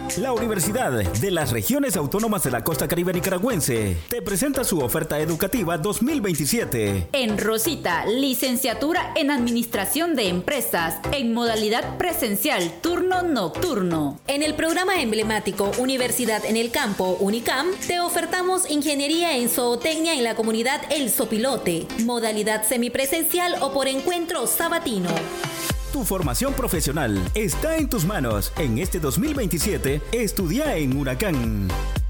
La Universidad de las Regiones Autónomas de la Costa Caribe Nicaragüense te presenta su oferta educativa 2027. En Rosita, licenciatura en Administración de Empresas, en modalidad presencial, turno nocturno. En el programa emblemático Universidad en el Campo, UNICAM, te ofertamos Ingeniería en Zootecnia en la comunidad El Sopilote, modalidad semipresencial o por encuentro sabatino. Tu formación profesional está en tus manos. En este 2027, estudia en Huracán.